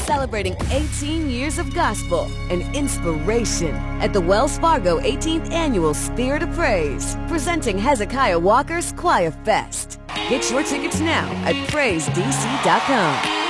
celebrating 18 years of gospel and inspiration at the Wells Fargo 18th Annual Spirit of Praise, presenting Hezekiah Walker's Choir Fest. Get your tickets now at PraiseDC.com.